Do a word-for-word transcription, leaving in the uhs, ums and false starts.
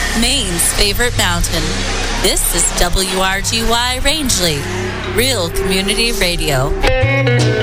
Maine's favorite mountain. This is W R G Y Rangeley, Real Community Radio.